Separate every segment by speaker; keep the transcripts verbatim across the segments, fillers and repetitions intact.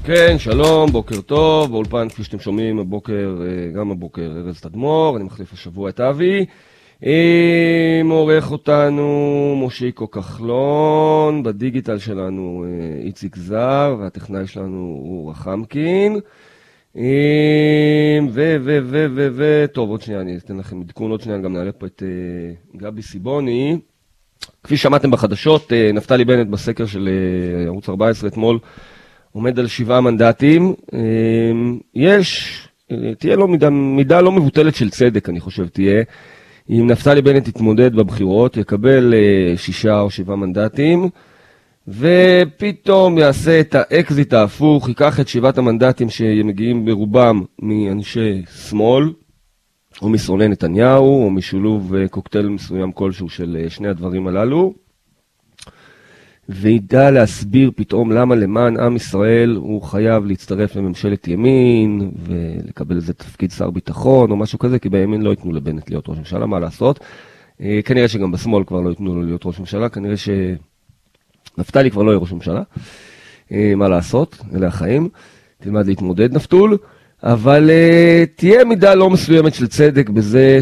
Speaker 1: כן, שלום, בוקר טוב, באולפן כפי שאתם שומעים, הבוקר, גם הבוקר, ארז תדמור, אני מחליף השבוע את אבי. עורך אותנו מושיקו כחלון, בדיגיטל שלנו איציק זר, והטכנאי שלנו הוא רחמקין. ו, ו, ו, ו, ו, טוב, עוד שנייה, אני אתן לכם עדכון, עוד שנייה, גם נעלה פה את גבי סיבוני. כפי שמעתם בחדשות, נפתלי בנט בסקר של ערוץ ארבע עשרה אתמול, עומד על שבעה מנדטים. יש, תהיה לו מידה, מידה לא מבוטלת של צדק, אני חושב, תהיה. אם נפתלי בנט יתמודד בבחירות, יקבל שישה או שבעה מנדטים, ופתאום יעשה את האקזיט ההפוך, ייקח את שבעת המנדטים שמגיעים ברובם מאנשי שמאל, או משונאי נתניהו, או משילוב קוקטייל מסוים כלשהו של שני הדברים הללו, וידע להסביר פתאום למה למען עם ישראל הוא חייב להצטרף לממשלת ימין, ולקבל איזה תפקיד שר ביטחון או משהו כזה, כי בימין לא ייתנו לבנט להיות ראש ממשלה, מה לעשות? כנראה שגם בשמאל כבר לא ייתנו לו להיות ראש ממשלה, כנראה שנפתלי כבר לא יהיה ראש ממשלה, מה לעשות? אלה החיים, תלמד להתמודד נפתול, אבל תהיה מידה לא מסוימת של צדק בזה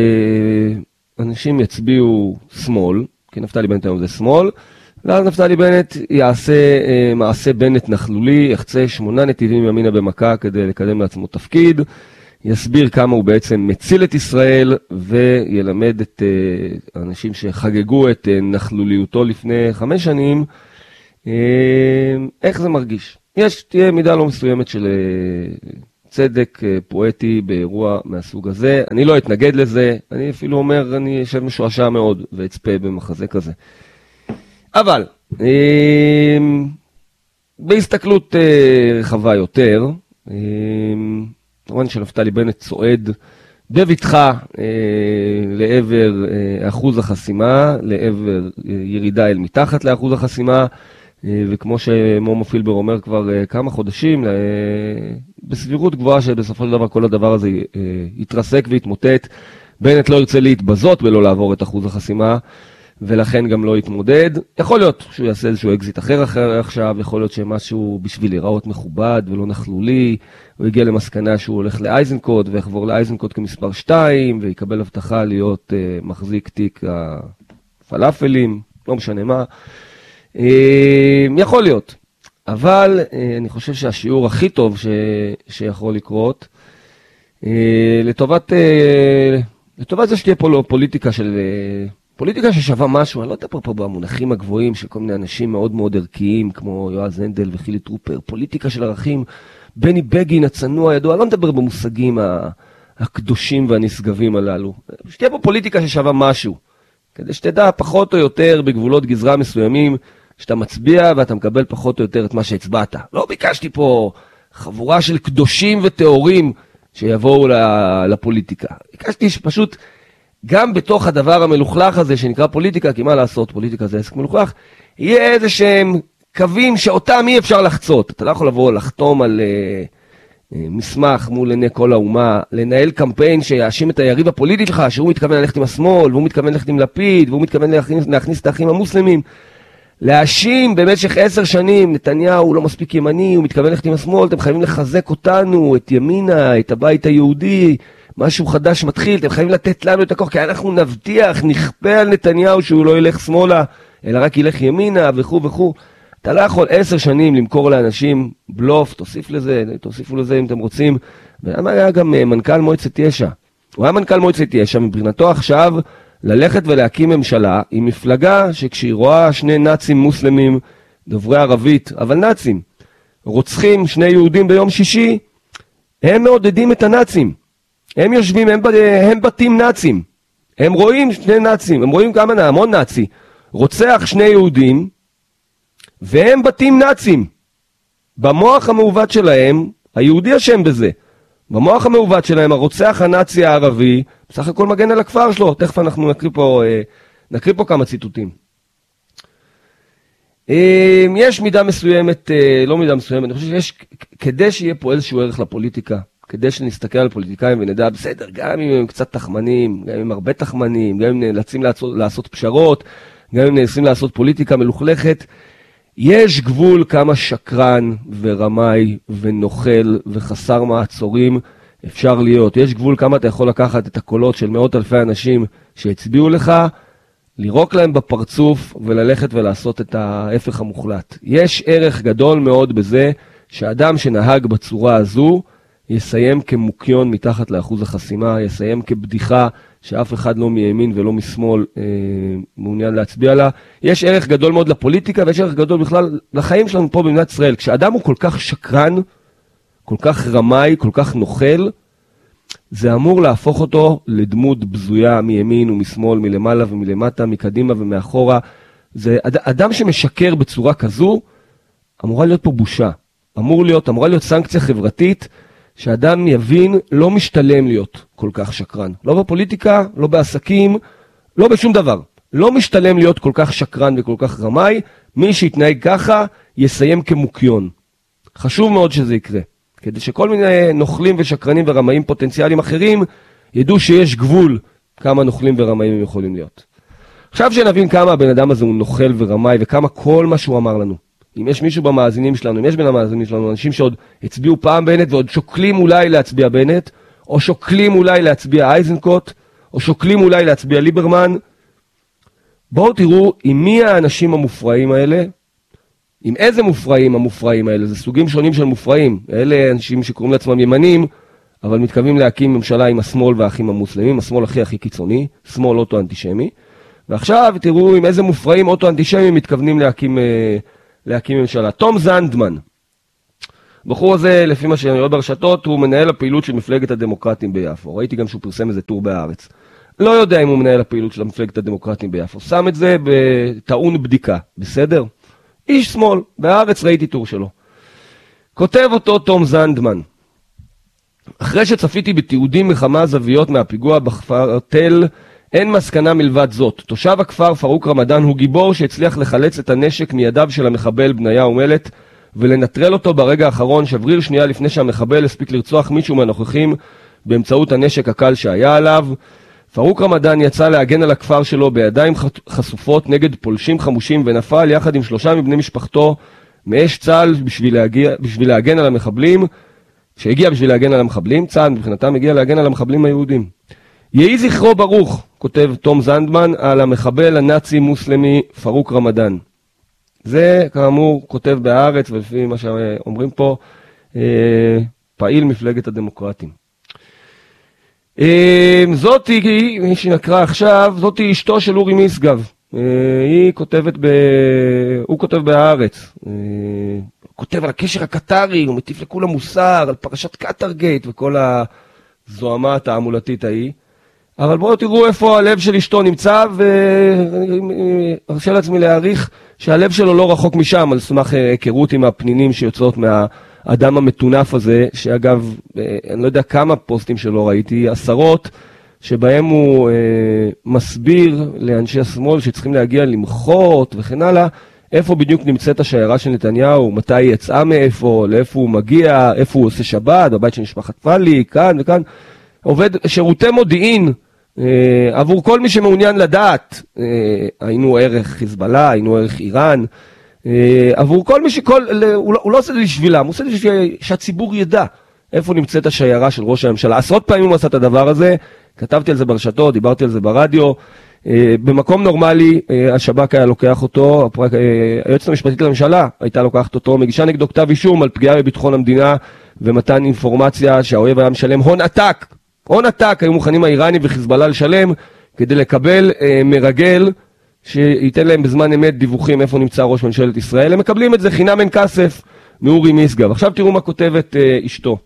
Speaker 1: שאנשים יצביעו שמאל, כי נפתלי בנט היום זה שמאל, ואז נפתלי בנט יעשה אה, מעשה בנט נכלולי, יחצה שמונה נתיבים ימינה במכה כדי לקדם לעצמו תפקיד, יסביר כמה הוא בעצם מציל את ישראל, וילמד את אה, האנשים שחגגו את אה, נכלוליותו לפני חמש שנים, אה, איך זה מרגיש. יש, תהיה מידה לא מסוימת של אה, צדק אה, פואטי באירוע מהסוג הזה, אני לא אתנגד לזה, אני אפילו אומר, אני אשב משועשע מאוד ואצפה במחזה כזה. אבל, אה, בהסתכלות אה, רחבה יותר, אה, כמובן שנפתלי בנט צועד בבטחה אה, לעבר אה, אחוז החסימה, לעבר אה, ירידה אל מתחת לאחוז החסימה, אה, וכמו שמומו פילבר אומר כבר אה, כמה חודשים, אה, בסבירות גבוהה שבסופו של דבר כל הדבר הזה אה, יתרסק ויתמוטט, בנט לא ירצה להתבזות ולא לעבור את אחוז החסימה, ולכן גם לא יתמודד. יכול להיות שהוא יעשה איזשהו אקזיט אחר אחר עכשיו, יכול להיות שמשהו בשביל להיראות מכובד ולא נכלולי, הוא יגיע למסקנה שהוא הולך לאייזנקוט ויחבור לאייזנקוט כמספר שתיים, ויקבל הבטחה להיות uh, מחזיק תיק הפלאפלים, לא משנה מה. Uh, יכול להיות, אבל uh, אני חושב שהשיעור הכי טוב ש... שיכול לקרות, uh, לטובת, uh, לטובת זה שתהיה פה פוליטיקה של... Uh, פוליטיקה ששווה משהו, אני לא יודע פה, פה במונחים הגבוהים של כל מיני אנשים מאוד מאוד ערכיים, כמו יועז הנדל וחילי טרופר, פוליטיקה של ערכים, בני בגין, הצנוע, ידוע, אני לא מדבר במושגים הקדושים והנשגבים הללו. שתהיה פה פוליטיקה ששווה משהו, כדי שתדע פחות או יותר בגבולות גזרה מסוימים, שאתה מצביע ואתה מקבל פחות או יותר את מה שהצבעת. לא ביקשתי פה חבורה של קדושים וטהורים שיבואו לפוליטיקה. ביקשתי שפשוט... גם בתוך הדבר המלוכלך הזה שנקרא פוליטיקה, כי מה לעשות, פוליטיקה זה עסק מלוכלך, יהיה איזה שהם קווים שאותם אי אפשר לחצות. אתה לא יכול לבוא לחתום על uh, uh, מסמך מול עיני כל האומה, לנהל קמפיין שיאשים את היריב הפוליטי שלך, שהוא מתכוון ללכת עם השמאל, והוא מתכוון ללכת עם לפיד, והוא מתכוון להכניס, להכניס את האחים המוסלמים. להאשים במשך עשר שנים, נתניהו לא מספיק ימני, הוא מתכוון ללכת עם השמאל, אתם חייבים לחזק אותנו, את ימינה, את הבית היהודי, משהו חדש מתחיל, אתם חייבים לתת לנו את הכוח, כי אנחנו נבטיח, נכפה על נתניהו שהוא לא ילך שמאלה, אלא רק ילך ימינה וכו' וכו'. אתה לא יכול עשר שנים למכור לאנשים בלוף, תוסיף לזה, תוסיפו לזה אם אתם רוצים. ולמה היה גם מנכ"ל מועצת יש"ע? הוא היה מנכ"ל מועצת יש"ע, מבחינתו עכשיו ללכת ולהקים ממשלה עם מפלגה שכשהיא רואה שני נאצים מוסלמים, דוברי ערבית, אבל נאצים, רוצחים שני יהודים ביום שישי, הם מעודדים את הנאצים. הם יושבים, הם, הם בתים נאצים. הם רואים שני נאצים, הם רואים כמה נעמון נאצי. רוצח שני יהודים, והם בתים נאצים. במוח המעוות שלהם, היהודי אשם בזה. במוח המעוות שלהם, הרוצח הנאצי הערבי, בסך הכל מגן על הכפר שלו. תכף אנחנו נקריא פה, נקריא פה כמה ציטוטים. יש מידה מסוימת, לא מידה מסוימת, אני חושב שיש, כדי שיהיה פה איזשהו ערך לפוליטיקה, כדי שנסתכל על פוליטיקאים ונדע, בסדר, גם אם הם קצת תחמנים, גם אם הם הרבה תחמנים, גם אם נאלצים לעשות, לעשות פשרות, גם אם נאלצים לעשות פוליטיקה מלוכלכת, יש גבול כמה שקרן ורמאי ונוכל וחסר מעצורים אפשר להיות. יש גבול כמה אתה יכול לקחת את הקולות של מאות אלפי אנשים שהצביעו לך, לירוק להם בפרצוף וללכת ולעשות את ההפך המוחלט. יש ערך גדול מאוד בזה שאדם שנהג בצורה הזו יסיים כמוקיון מתחת לאחוז החסימה, יסיים כבדיחה שאף אחד לא מימין ולא משמאל אה, מעוניין להצביע לה. יש ערך גדול מאוד לפוליטיקה ויש ערך גדול בכלל לחיים שלנו פה במדינת ישראל. כשאדם הוא כל כך שקרן, כל כך רמאי, כל כך נוכל, זה אמור להפוך אותו לדמות בזויה מימין ומשמאל, מלמעלה ומלמטה, מקדימה ומאחורה. זה אדם שמשקר בצורה כזו, אמורה להיות פה בושה. אמור להיות, אמורה להיות סנקציה חברתית, שאדם יבין לא משתלם להיות כל כך שקרן. לא בפוליטיקה, לא בעסקים, לא בשום דבר. לא משתלם להיות כל כך שקרן וכל כך רמאי. מי שיתנהג ככה יסיים כמוקיון. חשוב מאוד שזה יקרה. כדי שכל מיני נוכלים ושקרנים ורמאים פוטנציאליים אחרים ידעו שיש גבול כמה נוכלים ורמאים הם יכולים להיות. עכשיו שנבין כמה הבן אדם הזה הוא נוכל ורמאי וכמה כל מה שהוא אמר לנו. אם יש מישהו במאזינים שלנו, אם יש בין המאזינים שלנו אנשים שעוד הצביעו פעם בנט ועוד שוקלים אולי להצביע בנט, או שוקלים אולי להצביע אייזנקוט, או שוקלים אולי להצביע ליברמן, בואו תראו עם מי האנשים המופרעים האלה, עם איזה מופרעים המופרעים האלה, זה סוגים שונים של מופרעים, אלה אנשים שקוראים לעצמם ימנים, אבל מתכוונים להקים ממשלה עם השמאל והאחים המוסלמים, השמאל הכי הכי קיצוני, שמאל אוטו-אנטישמי, ועכשיו תראו עם איזה מופרעים אוטו-אנטישמים מתכוונים להקים, להקים ממשלה. תום זנדמן, בחור הזה, לפי מה שאני רואה ברשתות, הוא מנהל הפעילות של מפלגת הדמוקרטים ביפו, ראיתי גם שהוא פרסם איזה טור בארץ. לא יודע אם הוא מנהל הפעילות של מפלגת הדמוקרטים ביפו, שם את זה בטעון בדיקה, בסדר? איש שמאל, בארץ ראיתי טור שלו. כותב אותו תום זנדמן, אחרי שצפיתי בתיעודים מכמה זוויות מהפיגוע בכפר תל, אין מסקנה מלבד זאת. תושב הכפר פרוק רמדאן הוא גיבור שהצליח לחלץ את הנשק מידיו של המחבל בניה ומלט, ולנטרל אותו ברגע האחרון, שבריר שנייה לפני שהמחבל הספיק לרצוח מישהו מהנוכחים באמצעות הנשק הקל שהיה עליו. פרוק רמדאן יצא להגן על הכפר שלו בידיים חשופות נגד פולשים חמושים ונפל יחד עם שלושה מבני משפחתו מאש צה"ל בשביל, להגיע, בשביל להגן על המחבלים, שהגיע בשביל להגן על המחבלים, צה"ל מבחינתם הגיע להגן על המחבלים היהודים. יהי זכרו ברוך, כותב תום זנדמן, על המחבל הנאצי מוסלמי פרוק רמדאן. זה כאמור כותב בארץ, ולפי מה שאומרים פה, פעיל מפלגת הדמוקרטים. זאת היא, מי שנקרא עכשיו, זאת היא אשתו של אורי משגב. היא כותבת ב... הוא כותב בארץ. הוא כותב על הקשר הקטרי, הוא מטיף לכולם מוסר, על פרשת קטרגייט וכל הזוהמה התעמולתית ההיא. אבל בואו תראו איפה הלב של אשתו נמצא, והרשה לעצמי להעריך שהלב שלו לא רחוק משם, על סמך היכרות עם הפנינים שיוצאות מהאדם המטונף הזה, שאגב, אני לא יודע כמה פוסטים שלו ראיתי, עשרות, שבהם הוא אה, מסביר לאנשי השמאל שצריכים להגיע למחות וכן הלאה, איפה בדיוק נמצאת השיירה של נתניהו, מתי היא יצאה מאיפה, לאיפה הוא מגיע, איפה הוא עושה שבת, בבית של משפחת פאלי, כאן וכאן. עובד שירותי מודיעין, אה, עבור כל מי שמעוניין לדעת, אה, היינו ערך חיזבאללה, היינו ערך איראן, אה, עבור כל מי שכל, הוא לא, הוא לא עושה את זה בשבילם, הוא עושה את זה בשביל שהציבור ידע איפה נמצאת השיירה של ראש הממשלה. עשרות פעמים הוא עשה את הדבר הזה, כתבתי על זה ברשתות, דיברתי על זה ברדיו, אה, במקום נורמלי אה, השב"כ היה לוקח אותו, הפרק, אה, היועצת המשפטית לממשלה הייתה לוקחת אותו, מגישה נגדו כתב אישום על פגיעה בביטחון המדינה ומתן אינפורמציה שהאויב היה משלם הון עתק, הון עתק היו מוכנים האיראנים וחיזבאללה לשלם כדי לקבל אה, מרגל שייתן להם בזמן אמת דיווחים איפה נמצא ראש ממשלת ישראל. הם מקבלים את זה חינם אין כסף מאורי משגב. עכשיו תראו מה כותבת אה, אשתו.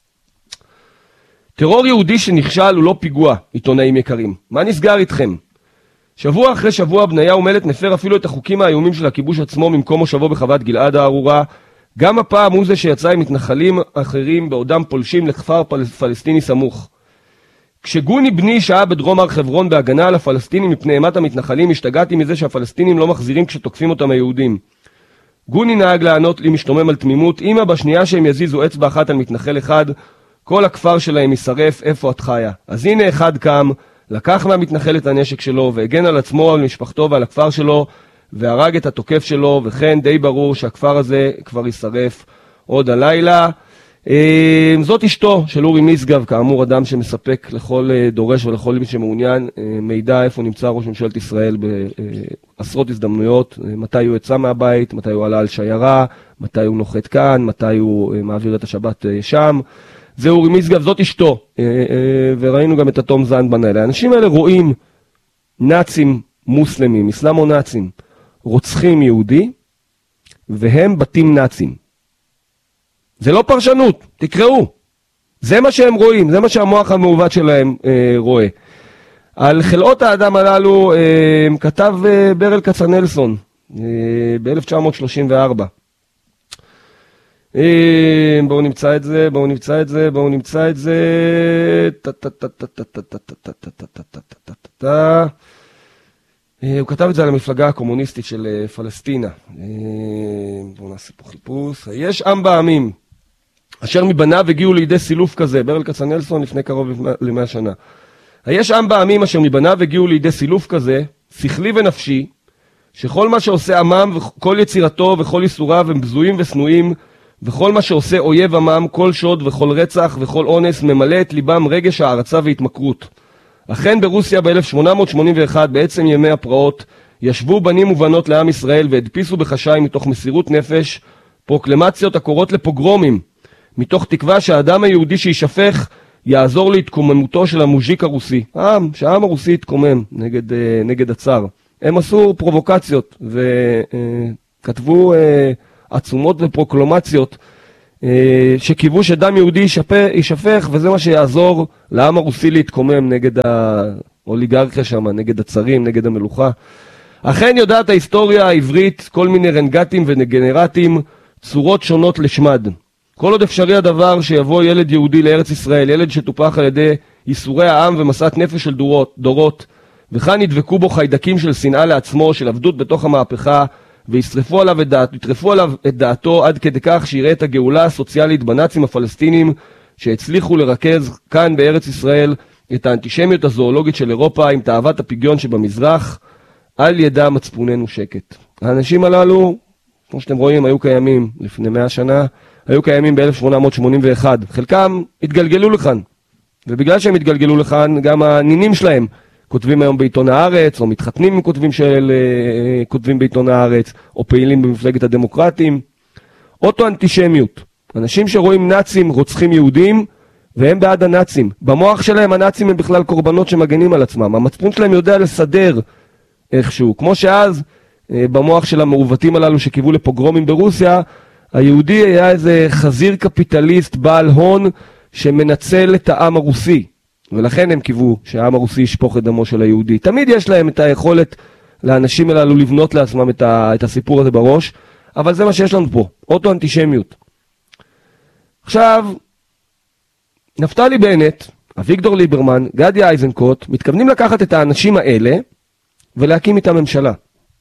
Speaker 1: טרור יהודי שנכשל הוא לא פיגוע, עיתונאים יקרים. מה נסגר איתכם? שבוע אחרי שבוע בניה ומלט מפר אפילו את החוקים האיומים של הכיבוש עצמו ממקום מושבו בחוות גלעד הארורה. גם הפעם הוא זה שיצא עם מתנחלים אחרים בעודם פולשים לכפר פלסטיני סמוך. כשגוני בני שעה בדרום הר חברון בהגנה על הפלסטינים מפני אימת המתנחלים, השתגעתי מזה שהפלסטינים לא מחזירים כשתוקפים אותם היהודים. גוני נהג לענות לי משתומם על תמימות, אמא בשנייה שהם יזיזו אצבע אחת על מתנחל אחד, כל הכפר שלהם יישרף, איפה את חיה? אז הנה אחד קם, לקח מהמתנחל את הנשק שלו והגן על עצמו, על משפחתו ועל הכפר שלו, והרג את התוקף שלו, וכן די ברור שהכפר הזה כבר יישרף עוד הלילה. זאת אשתו של אורי משגב, כאמור אדם שמספק לכל דורש ולכל מי שמעוניין מידע איפה נמצא ראש ממשלת ישראל בעשרות הזדמנויות, מתי הוא יצא מהבית, מתי הוא עלה על שיירה, מתי הוא נוחת כאן, מתי הוא מעביר את השבת שם. זה אורי משגב, זאת אשתו, וראינו גם את התום זנדמן האלה. האנשים האלה רואים נאצים מוסלמים, אסלאמו-נאצים, רוצחים יהודי, והם בתים נאצים. זה לא פרשנות, תקראו. זה מה שהם רואים, זה מה שהמוח המעוות שלהם אה, רואה. על חלאות האדם הללו אה, כתב אה, ברל כצנלסון אה, ב-אלף תשע מאות שלושים וארבע. אה, בואו נמצא את זה, בואו נמצא את זה, בואו נמצא את זה. הוא כתב את זה על המפלגה הקומוניסטית של פלסטינה. בואו נעשה פה חיפוש. יש עם בעמים, אשר מבניו הגיעו לידי סילוף כזה, ברל כצנלסון לפני קרוב למאה שנה. יש עם בעמים אשר מבניו הגיעו לידי סילוף כזה, שכלי ונפשי, שכל מה שעושה עמם וכל יצירתו וכל ייסוריו הם בזויים ושנואים, וכל מה שעושה אויב עמם, כל שוד וכל רצח וכל אונס, ממלא את ליבם רגש הערצה והתמכרות. אכן ברוסיה ב-אלף שמונה מאות שמונים ואחת, בעצם ימי הפרעות, ישבו בנים ובנות לעם ישראל והדפיסו בחשאי מתוך מסירות נפש פרוקלמציות הקורות לפוגרומים, מתוך תקווה שהאדם היהודי שישפך יעזור להתקוממותו של המוז'יק הרוסי. העם, שהעם הרוסי התקומם נגד, נגד הצאר. הם עשו פרובוקציות וכתבו עצומות ופרוקלמציות שקיוו שדם יהודי ישפך, ישפך, וזה מה שיעזור לעם הרוסי להתקומם נגד האוליגרכיה שם, נגד הצרים, נגד המלוכה. אכן יודעת ההיסטוריה העברית כל מיני רנגטים ונגנרטים, צורות שונות לשמד. כל עוד אפשרי הדבר שיבוא ילד יהודי לארץ ישראל, ילד שטופח על ידי ייסורי העם ומסעת נפש של דורות, דורות, וכאן ידבקו בו חיידקים של שנאה לעצמו, של עבדות בתוך המהפכה, וישרפו עליו את דעת, יטרפו עליו את דעתו עד כדי כך שיראה את הגאולה הסוציאלית בנאצים הפלסטינים שהצליחו לרכז כאן בארץ ישראל את האנטישמיות הזואולוגית של אירופה עם תאוות הפגיון שבמזרח. על ידע מצפוננו שקט. האנשים הללו, כמו שאתם רואים, היו קיימים לפני מאה שנה, היו קיימים ב-אלף שמונה מאות שמונים ואחת. חלקם התגלגלו לכאן, ובגלל שהם התגלגלו לכאן, גם הנינים שלהם כותבים היום בעיתון הארץ, או מתחתנים עם כותבים של כותבים בעיתון הארץ, או פעילים במפלגת הדמוקרטים. אוטו-אנטישמיות. אנשים שרואים נאצים רוצחים יהודים, והם בעד הנאצים. במוח שלהם הנאצים הם בכלל קורבנות שמגנים על עצמם. המצפון שלהם יודע לסדר איכשהו. כמו שאז, במוח של המעוותים הללו שקיוו לפוגרומים ברוסיה, היהודי היה איזה חזיר קפיטליסט בעל הון שמנצל את העם הרוסי. ולכן הם קיוו שהעם הרוסי ישפוך את דמו של היהודי. תמיד יש להם את היכולת לאנשים הללו לבנות לעצמם את, ה, את הסיפור הזה בראש, אבל זה מה שיש לנו פה, אוטו-אנטישמיות. עכשיו, נפתלי בנט, אביגדור ליברמן, גדי איזנקוט, מתכוונים לקחת את האנשים האלה ולהקים איתם ממשלה.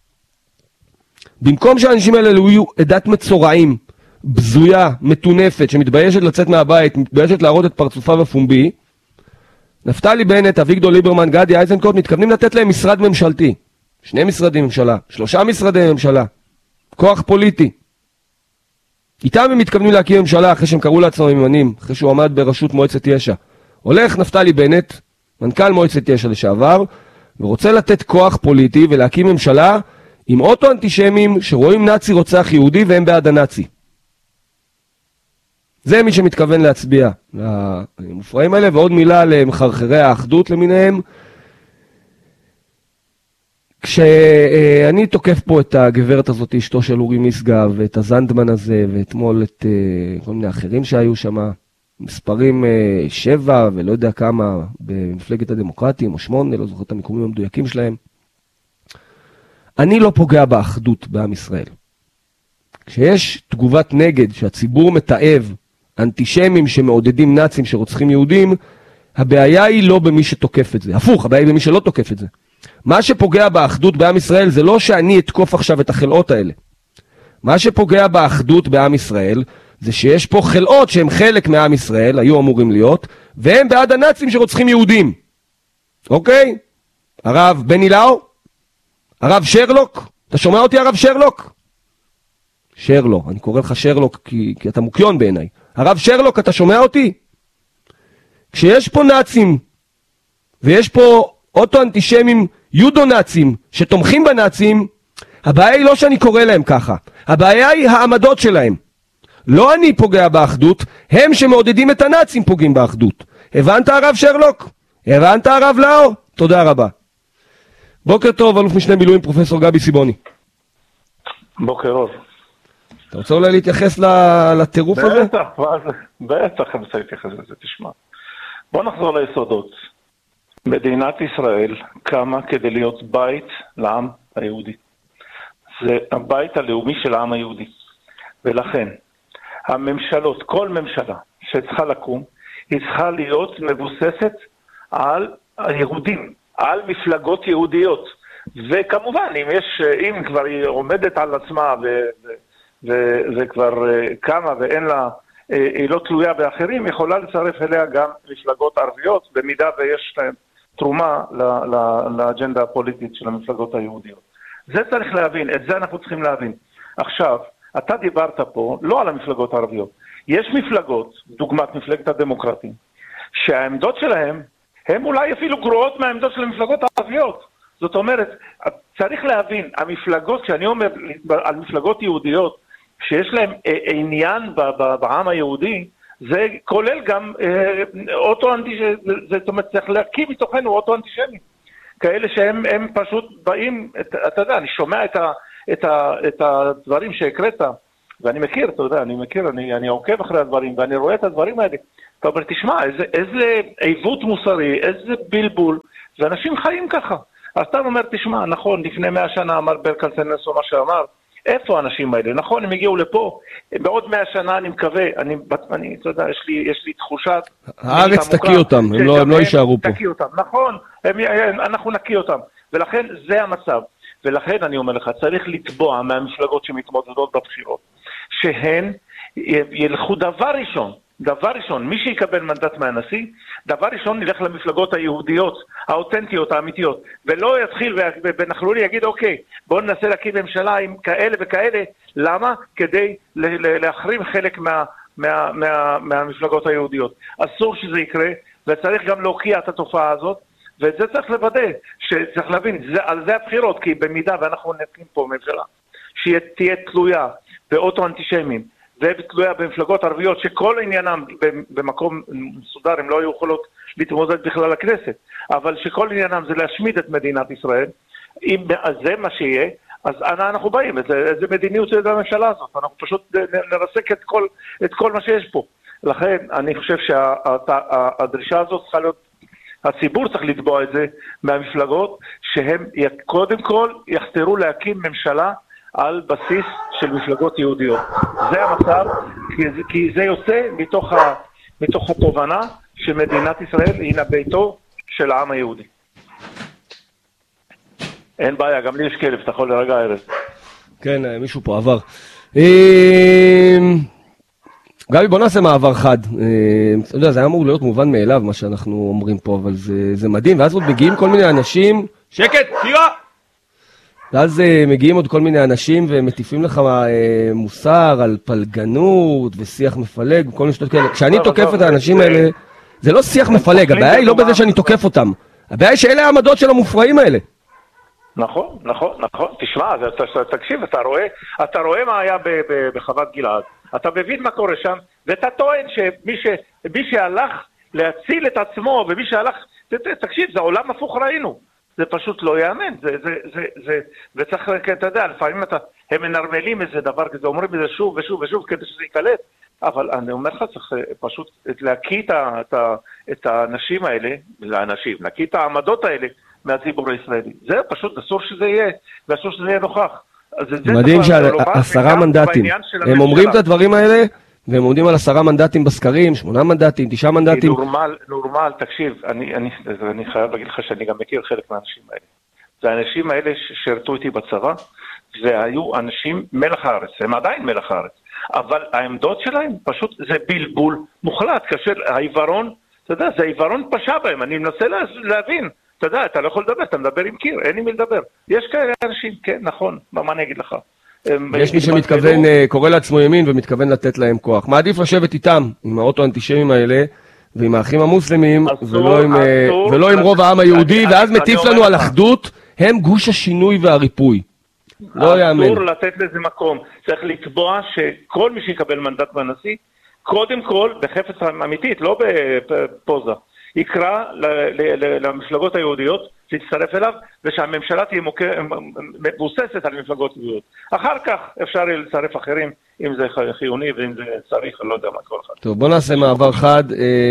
Speaker 1: במקום שהאנשים האלה יהיו עדת מצורעים, בזויה, מטונפת, שמתביישת לצאת מהבית, מתביישת להראות את פרצופה בפומבי, נפתלי בנט, אביגדור ליברמן, גדי איזנקוט, מתכוונים לתת להם משרד ממשלתי. שני משרדי ממשלה, שלושה משרדי ממשלה, כוח פוליטי. איתם הם מתכוונים להקים ממשלה אחרי שהם קראו לעצמם ימנים, אחרי שהוא עמד בראשות מועצת יש"ע. הולך נפתלי בנט, מנכ"ל מועצת יש"ע לשעבר, ורוצה לתת כוח פוליטי ולהקים ממשלה עם אוטו-אנטישמים שרואים נאצי רוצח יהודי והם בעד הנאצי. זה מי שמתכוון להצביע למופרעים האלה. ועוד מילה למחרחרי האחדות למיניהם. כשאני תוקף פה את הגברת הזאת, אשתו של אורי משגב, ואת הזנדמן הזה, ואתמול את כל מיני אחרים שהיו שם, מספרים שבע ולא יודע כמה במפלגת הדמוקרטים, או שמונה, לא זוכר את המיקומים המדויקים שלהם. אני לא פוגע באחדות בעם ישראל. כשיש תגובת נגד שהציבור מתעב, אנטישמים שמעודדים נאצים שרוצחים יהודים, הבעיה היא לא במי שתוקף את זה. הפוך, הבעיה היא במי שלא תוקף את זה. מה שפוגע באחדות בעם ישראל זה לא שאני אתקוף עכשיו את החלאות האלה. מה שפוגע באחדות בעם ישראל זה שיש פה חלאות שהם חלק מעם ישראל, היו אמורים להיות, והם בעד הנאצים שרוצחים יהודים. אוקיי? הרב בני לאו? הרב שרלוק? אתה שומע אותי הרב שרלוק? שרלוק, אני קורא לך שרלוק כי, כי אתה מוקיון בעיניי. הרב שרלוק, אתה שומע אותי? כשיש פה נאצים, ויש פה אוטו-אנטישמים יודו-נאצים שתומכים בנאצים, הבעיה היא לא שאני קורא להם ככה. הבעיה היא העמדות שלהם. לא אני פוגע באחדות, הם שמעודדים את הנאצים פוגעים באחדות. הבנת הרב שרלוק? הבנת הרב לאו? תודה רבה. בוקר טוב, אלוף משנה מילואים פרופסור גבי סיבוני.
Speaker 2: בוקר טוב.
Speaker 1: אתה רוצה אולי להתייחס לטירוף הזה?
Speaker 2: בטח, בטח אני רוצה להתייחס לזה, תשמע. בוא נחזור ליסודות. מדינת ישראל קמה כדי להיות בית לעם היהודי. זה הבית הלאומי של העם היהודי. ולכן, הממשלות, כל ממשלה שצריכה לקום, היא צריכה להיות מבוססת על היהודים, על מפלגות יהודיות. וכמובן, אם יש, אם כבר היא עומדת על עצמה ו, ו, ו, וכבר קמה ואין לה, היא לא תלויה באחרים, יכולה לצרף אליה גם מפלגות ערביות, במידה ויש להם תרומה לאג'נדה הפוליטית של המפלגות היהודיות. זה צריך להבין, את זה אנחנו צריכים להבין. עכשיו, אתה דיברת פה לא על המפלגות הערביות. יש מפלגות, דוגמת מפלגת הדמוקרטים, שהעמדות שלהם הם אולי אפילו גרועות מהעמדות של המפלגות הערביות. זאת אומרת, צריך להבין, המפלגות, כשאני אומר על מפלגות יהודיות, שיש להם עניין בעם היהודי, זה כולל גם אוטו-אנטישמי, זאת אומרת, צריך להקים מתוכנו אוטו-אנטישמי. כאלה שהם הם פשוט באים, אתה יודע, אני שומע את, ה, את, ה, את הדברים שהקראת, ואני מכיר, אתה יודע, אני מכיר, אני, אני עוקב אחרי הדברים, ואני רואה את הדברים האלה. אתה אומר, תשמע, איזה, איזה עיוות מוסרי, איזה בלבול, ואנשים חיים ככה. אז אתה אומר, תשמע, נכון, לפני מאה שנה אמר ברל כצנלסון מה שאמר, איפה האנשים האלה? נכון, הם הגיעו לפה, בעוד מאה שנה אני מקווה, אני, אני, אתה יודע, יש לי, יש לי תחושת...
Speaker 1: הארץ תקיא אותם, הם לא, הם לא יישארו פה.
Speaker 2: תקיא אותם, נכון, הם, אנחנו נקיא אותם, ולכן זה המצב. ולכן אני אומר לך, צריך לתבוע מהמפלגות שמתמודדות בבחירות, שהן ילכו דבר ראשון, דבר ראשון, מי שיקבל מנדט מהנשיא, דבר ראשון נלך למפלגות היהודיות, האותנטיות, האמיתיות, ולא יתחיל ונחלולי יגיד, אוקיי, בואו ננסה להקים ממשלה עם כאלה וכאלה, למה? כדי להחרים חלק מה, מה, מה, מהמפלגות היהודיות. אסור שזה יקרה, וצריך גם להוקיע את התופעה הזאת, ואת זה צריך לוודא, שצריך להבין, זה, על זה הבחירות, כי במידה ואנחנו נקים פה ממשלה, שתהיה תלויה באוטו-אנטישמים, ותלויה במפלגות ערביות שכל עניינם במקום מסודר, הם לא היו יכולות להתמודד בכלל לכנסת, אבל שכל עניינם זה להשמיד את מדינת ישראל, אם זה מה שיהיה, אז אנה אנחנו באים, איזה מדיניות של הממשלה הזאת, אנחנו פשוט נרסק את כל, את כל מה שיש פה. לכן אני חושב שהדרישה הזאת צריכה להיות, הציבור צריך לתבוע את זה מהמפלגות, שהם קודם כל יחתרו להקים ממשלה על בסיס של מפלגות יהודיות. זה המצב, כי זה, כי זה יוצא מתוך, ה, מתוך התובנה שמדינת ישראל היא ביתו של העם היהודי. אין בעיה, גם לי יש כלב, אתה יכול לרגע ערב.
Speaker 1: כן, מישהו פה עבר. גבי, בוא נעשה מעבר חד. אתה יודע, זה היה אמור להיות מובן מאליו, מה שאנחנו אומרים פה, אבל זה, זה מדהים. ואז עוד מגיעים כל מיני אנשים... שקט, תירה! ואז מגיעים עוד כל מיני אנשים ומטיפים לך מוסר על פלגנות ושיח מפלג וכל מיני שטות כאלה. כשאני תוקף את האנשים האלה, זה לא שיח מפלג, הבעיה היא לא בזה שאני תוקף אותם. הבעיה היא שאלה העמדות של המופרעים האלה. נכון,
Speaker 2: נכון, נכון. תשמע, תקשיב, אתה רואה, אתה רואה מה היה בחוות גלעד. אתה מבין מה קורה שם, ואתה טוען שמי שהלך להציל את עצמו ומי שהלך, תקשיב, זה עולם הפוך ראינו. זה פשוט לא יאמן, זה, זה, זה, זה, וצריך, אתה יודע, לפעמים אתה, הם מנרמלים איזה דבר כזה, אומרים את זה שוב ושוב ושוב כדי שזה יקלט, אבל אני אומר לך, צריך פשוט להקיא את, את האנשים האלה, לאנשים, להקיא את העמדות האלה מהציבור הישראלי. זה פשוט אסור שזה יהיה, ואסור שזה יהיה נוכח.
Speaker 1: מדהים שעשרה מנדטים, הם אומרים את הדברים האלה, והם עומדים על עשרה מנדטים בסקרים, שמונה מנדטים, תשעה מנדטים.
Speaker 2: נורמל, נורמל, תקשיב, אני, אני, אני חייב להגיד לך שאני גם מכיר חלק מהאנשים האלה. זה האנשים האלה ששרתו איתי בצבא, והיו אנשים מלח הארץ, הם עדיין מלח הארץ. אבל העמדות שלהם פשוט זה בלבול מוחלט, כאשר העיוורון, אתה יודע, זה העיוורון פשע בהם, אני מנסה להבין. אתה יודע, אתה לא יכול לדבר, אתה מדבר עם קיר, אין עם מי לדבר. יש כאלה אנשים, כן, נכון, מה אני אגיד לך?
Speaker 1: יש מי שמתכוון, קורא לעצמו ימין ומתכוון לתת להם כוח. מה עדיף לשבת איתם, עם האוטו-אנטישמים האלה, ועם האחים המוסלמים, ולא עם רוב העם היהודי, ואז מטיף לנו על אחדות, הם גוש השינוי והריפוי. לא יאמן.
Speaker 2: אסור לתת לזה מקום. צריך לקבוע שכל מי שיקבל מנדט מהנשיא, קודם כל, בחפץ אמיתית, לא בפוזה, יקרא למפלגות היהודיות להצטרף אליו, ושהממשלה תהיה מבוססת על מפלגות יהודיות. אחר כך אפשר לצרף אחרים, אם זה חיוני ואם זה צריך, לא יודע מה כל אחד.
Speaker 1: טוב, בוא נעשה מעבר חד.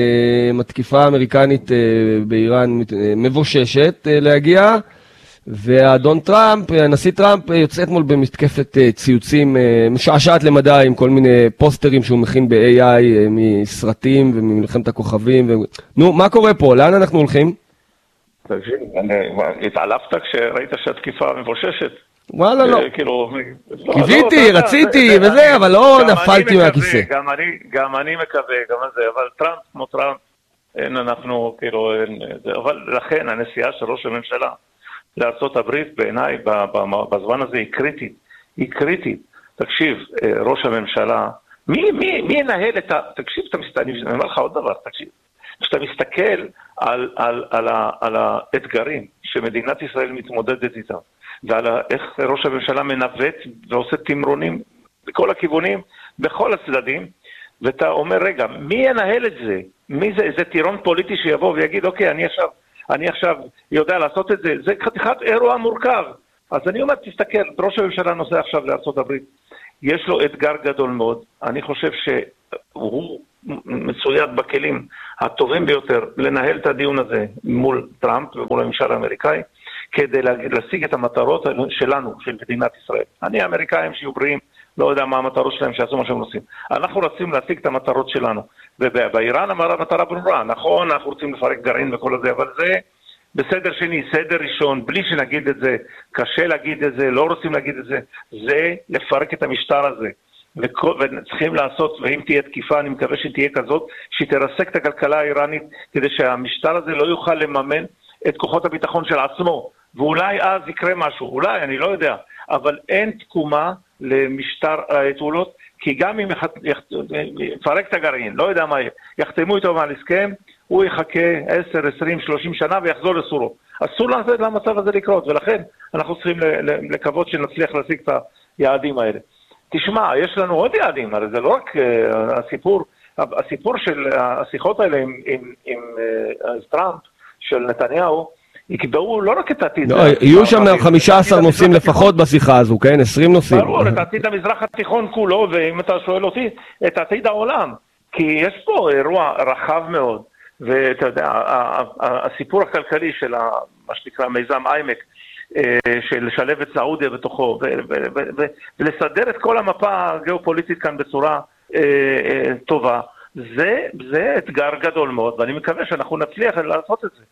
Speaker 1: מתקיפה אמריקנית באיראן מבוששת להגיע, והאדון טראמפ, הנשיא טראמפ, יוצא אתמול במתקפת ציוצים משעשעת למדי, עם כל מיני פוסטרים שהוא מכין ב-איי איי מסרטים וממלחמת הכוכבים. ו... נו, מה קורה פה? לאן אנחנו הולכים?
Speaker 2: תקשיב, התעלפת כשראית שהתקיפה מבוששת?
Speaker 1: וואלה, לא.
Speaker 2: כאילו...
Speaker 1: קיוויתי, רציתי וזה, אבל לא נפלתי מהכיסא.
Speaker 2: גם אני מקווה, גם זה, אבל טראמפ כמו טראמפ, אין אנחנו, כאילו, אבל לכן הנסיעה של ראש הממשלה לארצות הברית בעיניי בזמן הזה היא קריטית, היא קריטית. תקשיב, ראש הממשלה, מי, מי, מי ינהל את ה... תקשיב, אני אומר לך עוד דבר, תקשיב. כשאתה מסתכל על, על, על, ה, על האתגרים שמדינת ישראל מתמודדת איתם, ועל איך ראש הממשלה מנווט ועושה תמרונים בכל הכיוונים, בכל הצדדים, ואתה אומר, רגע, מי ינהל את זה? מי זה? איזה טירון פוליטי שיבוא ויגיד, אוקיי, אני עכשיו... אני עכשיו יודע לעשות את זה, זה חתיכת אירוע מורכב. אז אני אומר, תסתכל, ראש הממשלה נוסע עכשיו לארצות הברית, יש לו אתגר גדול מאוד, אני חושב שהוא מצויד בכלים הטובים ביותר לנהל את הדיון הזה מול טראמפ ומול הממשל האמריקאי, כדי להשיג את המטרות שלנו, של מדינת ישראל. אני האמריקאים שיהיו בריאים, לא יודע מה המטרות שלהם, שיעשו מה שהם עושים. אנחנו רוצים להשיג את המטרות שלנו. ובאיראן המטרה ברורה, נכון, אנחנו רוצים לפרק גרעין וכל הזה, אבל זה בסדר שני, סדר ראשון, בלי שנגיד את זה, קשה להגיד את זה, לא רוצים להגיד את זה, זה לפרק את המשטר הזה. וצריכים לעשות, ואם תהיה תקיפה, אני מקווה שתהיה כזאת, שתרסק את הכלכלה האיראנית, כדי שהמשטר הזה לא יוכל לממן את כוחות הביטחון של עצמו, ואולי אז יקרה משהו, אולי, אני לא יודע, אבל אין תקומה למשטר האייתולות, כי גם אם יפרק את הגרעין, לא יודע מה, יחתמו איתו על הסכם, הוא יחכה עשר, עשרים, שלושים שנה ויחזור לסורו. אסור לתת למצב הזה לקרות, ולכן אנחנו צריכים לקוות שנצליח להשיג את היעדים האלה. תשמע, יש לנו עוד יעדים, הרי זה לא רק הסיפור, הסיפור של השיחות האלה עם, עם, עם טראמפ של נתניהו, יקבעו לא רק את העתיד.
Speaker 1: יהיו שם חמישה עשר נושאים לפחות בשיחה הזו, כן? עשרים נושאים.
Speaker 2: ברור, את העתיד המזרח התיכון כולו, ואם אתה שואל אותי, את עתיד העולם. כי יש פה אירוע רחב מאוד, ואתה יודע, הסיפור הכלכלי של מה שנקרא מיזם איימק, של לשלב את סעודיה בתוכו, ולסדר את כל המפה הגיאופוליטית כאן בצורה טובה, זה, זה אתגר גדול מאוד, ואני מקווה שאנחנו נצליח לעשות את זה.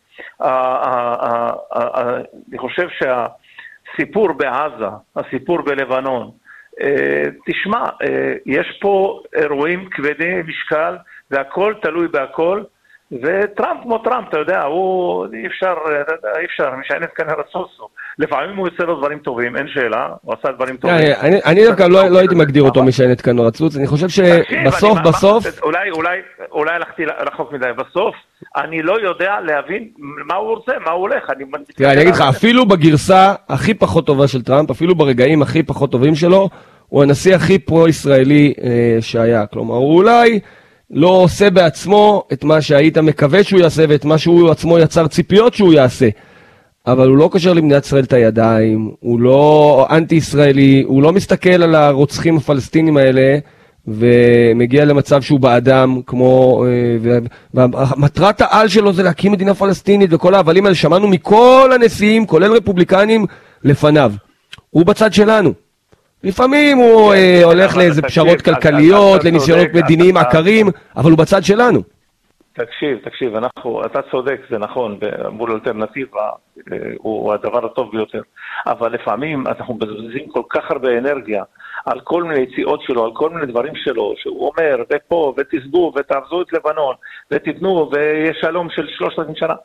Speaker 2: אני חושב שהסיפור בעזה, הסיפור בלבנון, תשמע, יש פה אירועים כבדי משקל, והכל תלוי בהכל, וטראמפ כמו טראמפ, אתה יודע, הוא אי אפשר, אי אפשר, משענת כאן הרצוסו. לפעמים הוא יוצא לו דברים טובים, אין שאלה, הוא עשה דברים טובים.
Speaker 1: אני דווקא לא הייתי מגדיר אותו משענת כאן הרצוץ, אני חושב שבסוף, בסוף...
Speaker 2: אולי הלכתי רחוק מדי, בסוף אני לא יודע להבין מה הוא רוצה, מה הוא הולך.
Speaker 1: אני אגיד לך, אפילו בגרסה הכי פחות טובה של טראמפ, אפילו ברגעים הכי פחות טובים שלו, הוא הנשיא הכי פרו-ישראלי שהיה. כלומר, הוא אולי... לא עושה בעצמו את מה שהיית מקווה שהוא יעשה ואת מה שהוא עצמו יצר ציפיות שהוא יעשה. אבל הוא לא קשר למדינת ישראל את הידיים, הוא לא אנטי-ישראלי, הוא לא מסתכל על הרוצחים הפלסטינים האלה ומגיע למצב שהוא באדם, כמו... ומטרת העל שלו זה להקים מדינה פלסטינית וכל ההבלים האלה שמענו מכל הנשיאים, כולל רפובליקנים, לפניו. הוא בצד שלנו. לפעמים הוא הולך לאיזה פשרות כלכליות, לניסיונות מדיניים עקרים, אבל הוא בצד שלנו.
Speaker 2: תקשיב, תקשיב, אנחנו, אתה צודק, זה נכון, מול אלטרנטיבה הוא הדבר הטוב ביותר, אבל לפעמים אנחנו מבזבזים כל כך הרבה אנרגיה על כל מיני יציאות שלו, על כל מיני דברים שלו, שהוא אומר, ופה, ותסגו, ותעבזו את לבנון, ותתנו, ויש שלום של שלושת אלפים שנה.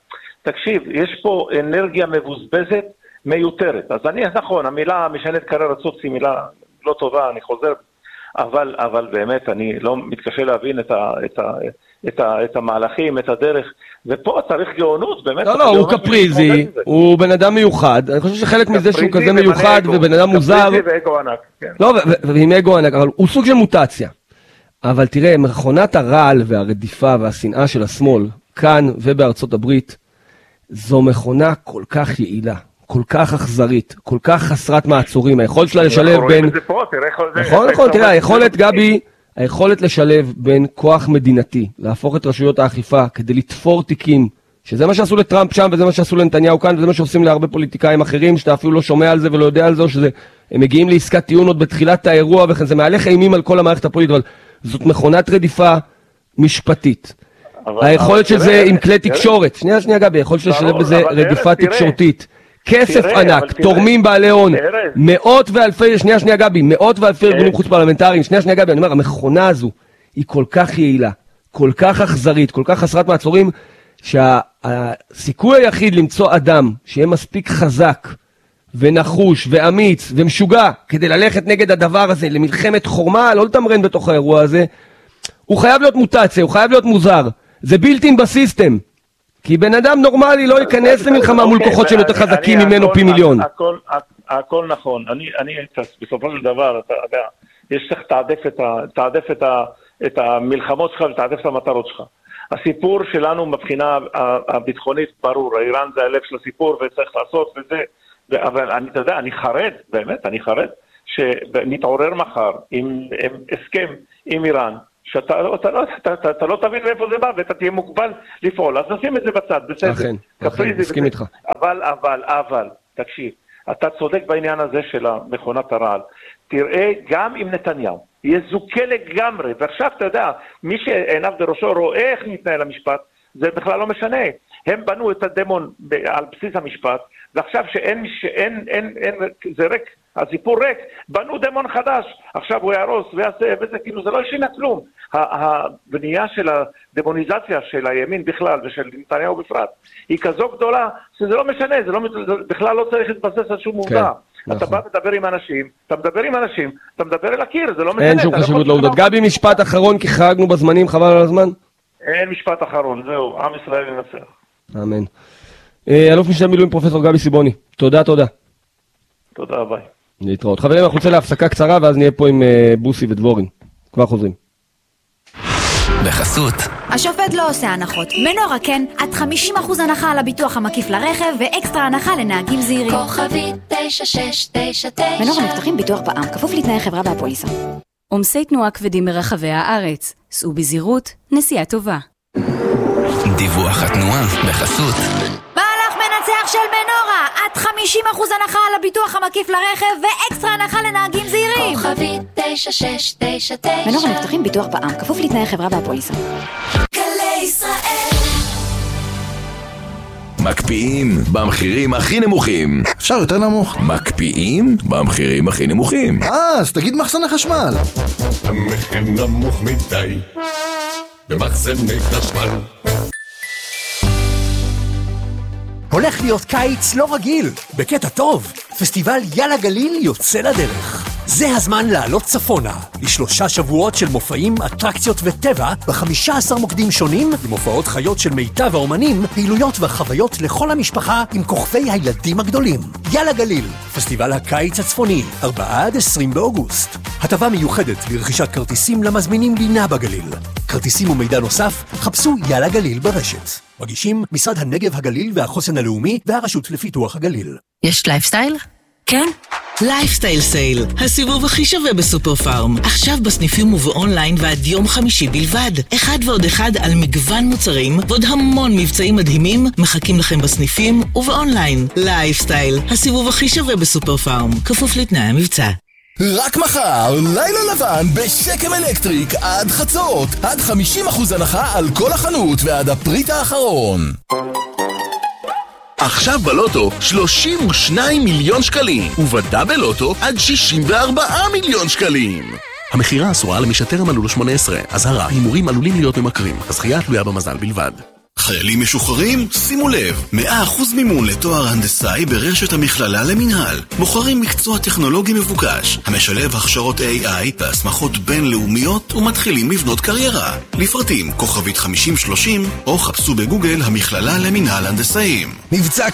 Speaker 2: תקשיב, יש פה אנרגיה מבוזבזת מיותרת. אז אני, נכון, המילה משנת קריירה סוף היא מילה לא טובה, אני חוזר, אבל, אבל באמת אני לא מתקשה להבין את ה, את ה, את ה, את המהלכים, את הדרך, ופה צריך גאונות, באמת.
Speaker 1: לא, לא, הוא קפריזי, הוא בן אדם מיוחד, אני חושב שחלק מזה שהוא כזה מיוחד ובן אדם מוזר.
Speaker 2: קפריזי ואגו ענק, כן.
Speaker 1: לא, ועם אגו ענק, אבל הוא סוג של מוטציה. אבל תראה, מכונת הרעל והרדיפה והשנאה של השמאל, כאן ובארצות הברית, זו מכונה כל כך יעילה, כל כך אכזרית, כל כך חסרת מעצורים, היכולת שלה לשלב בין... נכון, נכון, תראה, היכולת, גבי, היכולת לשלב בין כוח מדינתי, להפוך את רשויות האכיפה כדי לתפור תיקים, שזה מה שעשו לטראמפ שם, וזה מה שעשו לנתניהו כאן, וזה מה שעושים להרבה פוליטיקאים אחרים, שאתה אפילו לא שומע על זה ולא יודע על זה, שזה, הם מגיעים לעסקת טיעון עוד בתחילת האירוע, וכן זה מהלך אימים על כל המערכת הפוליטית, אבל זאת מכונת רדיפה משפטית. היכולת של זה עם כלי תקשורת, שנייה שנייה גבי, היכולת של לשלב בזה רדיפה תקשורתית, כסף ענק, תורמים בעלי הון, מאות ואלפי, שנייה שנייה גבי, מאות ואלפי ארגונים חוץ פרלמנטריים, שנייה שנייה גבי, אני אומר, המכונה הזו היא כל כך יעילה, כל כך אכזרית, כל כך חסרת מעצורים, שהסיכוי היחיד למצוא אדם שיהיה מספיק חזק ונחוש ואמיץ ומשוגע כדי ללכת נגד הדבר הזה למלחמת חורמה, לא לתמרן בתוך האירוע הזה, הוא חייב להיות מוטציה, הוא חייב להיות מוזר. זה בילטין בסיסטם. כי בן אדם נורמלי לא ייכנס למלחמה מול כוחות של יותר חזקים ממנו פי מיליון.
Speaker 2: הכל נכון. אני, בסופו של דבר, אתה יודע, יש צריך לתעדף את המלחמות שלך ולתעדף את המטרות שלך. הסיפור שלנו מבחינה הביטחונית ברור, האיראן זה הלב של הסיפור וצריך לעשות וזה, אבל אני, אתה יודע, אני חרד, באמת, אני חרד, שנתעורר מחר עם הסכם עם איראן, שאתה אתה לא, אתה, אתה, אתה לא תבין מאיפה זה בא, ואתה תהיה מוגבל לפעול, אז נשים את זה בצד, בסדר.
Speaker 1: אכן, אכן, מסכים איתך.
Speaker 2: אבל, אבל, אבל, תקשיב, אתה צודק בעניין הזה של מכונת הרעל. תראה, גם עם נתניהו, יזוכה לגמרי, ועכשיו אתה יודע, מי שעיניו בראשו רואה איך מתנהל המשפט, זה בכלל לא משנה. הם בנו את הדמון על בסיס המשפט, ועכשיו שאין, שאין, אין, אין, זה ריק, הסיפור ריק, בנו דמון חדש, עכשיו הוא יערוס ויעשה, וזה כאילו, זה לא ישינה כלום. הבנייה של הדמוניזציה של הימין בכלל ושל נתניהו בפרט, היא כזו גדולה, שזה לא משנה, זה, לא, זה בכלל לא צריך להתבסס על שום עובדה. כן, אתה נכון. בא מדבר עם אנשים, אתה מדבר עם אנשים, אתה מדבר אל הקיר, זה לא משנה.
Speaker 1: אין שום חשיבות לעובדות. גבי, משפט אחרון, כי חרגנו בזמנים, חבל על הזמן.
Speaker 2: אין משפט אחרון, זהו, עם ישראל ינצח.
Speaker 1: אמן. אלוף משנה מילואים פרופסור גבי סיבוני, תודה, תודה.
Speaker 2: תודה, ביי.
Speaker 1: להתראות. חברים, אנחנו נצא להפסקה קצרה, ואז נהיה פה עם בוסי ודבורין. כבר חוזרים.
Speaker 3: בחסות.
Speaker 4: השופט לא עושה הנחות. מנורה כן, עד חמישים אחוז הנחה על הביטוח המקיף לרכב, ואקסטרה הנחה לנהגים זהירים.
Speaker 5: כוכבי תשע שש תשע תשע.
Speaker 4: מנורה מבטחים ביטוח בע"מ, כפוף לתנאי חברה והפוליסה. עומסי תנועה כבדים ברחבי הארץ. סעו בזהירות, נסיעה טובה.
Speaker 3: דיווח התנועה בחסות.
Speaker 4: מהלך מנצח של מנורה, עד חמישים אחוז הנחה על הביטוח המקיף לרכב, ואקסטרה הנחה לנהגים זהירים.
Speaker 5: כוכבי תשע שש תשע תשע.
Speaker 4: מנורה מבטחים ביטוח בע"מ, כפוף לתנאי חברה והפוליסה.
Speaker 5: גלי ישראל.
Speaker 3: מקפיאים במחירים הכי נמוכים.
Speaker 6: אפשר יותר נמוך.
Speaker 3: מקפיאים במחירים הכי נמוכים.
Speaker 6: אה, אז תגיד מחסני חשמל.
Speaker 7: המחיר נמוך מדי במחסני חשמל.
Speaker 8: הולך להיות קיץ לא רגיל, בקטע טוב. פסטיבל יאללה גליל יוצא לדרך. זה הזמן לעלות צפונה, לשלושה שבועות של מופעים, אטרקציות וטבע, ב-חמישה עשר מוקדים שונים, עם הופעות חיות של מיטב האומנים, פעילויות וחוויות לכל המשפחה עם כוכבי הילדים הגדולים. יאללה גליל, פסטיבל הקיץ הצפוני, ארבעה עד עשרים באוגוסט. הטבה מיוחדת לרכישת כרטיסים למזמינים לינה בגליל. כרטיסים ומידע נוסף, חפשו יאללה גליל ברשת. מגישים משרד הנגב הגליל והחוסן הלאומי והרשות לפיתוח הגליל.
Speaker 9: יש לייפסטייל?
Speaker 4: כן?
Speaker 9: לייפסטייל סייל, הסיבוב הכי שווה בסופר פארם. עכשיו בסניפים ובאונליין ועד יום חמישי בלבד. אחד ועוד אחד על מגוון מוצרים ועוד המון מבצעים מדהימים מחכים לכם בסניפים ובאונליין. לייפסטייל, הסיבוב הכי שווה בסופר פארם. כפוף לתנאי המבצע.
Speaker 3: רק מחר, לילה לבן בשקם אלקטריק עד חצות. עד חמישים אחוז הנחה על כל החנות ועד הפריט האחרון. עכשיו בלוטו שלושים ושניים מיליון שקלים, ובדאבל לוטו עד שישים וארבעה מיליון שקלים. המחירה אסורה למי שטרם מלאו לו שמונה עשרה. אזהרה, הימורים עלולים להיות ממכרים. הזכייה תלויה במזל בלבד.
Speaker 10: חיילים משוחררים? שימו לב, מאה אחוז מימון לתואר הנדסאי ברשת המכללה למנהל. בוחרים מקצוע טכנולוגי מבוקש, המשלב הכשרות איי איי והסמכות בינלאומיות ומתחילים לבנות קריירה. לפרטים כוכבית חמישים שלושים או חפשו בגוגל המכללה למנהל הנדסאים.
Speaker 3: מבצע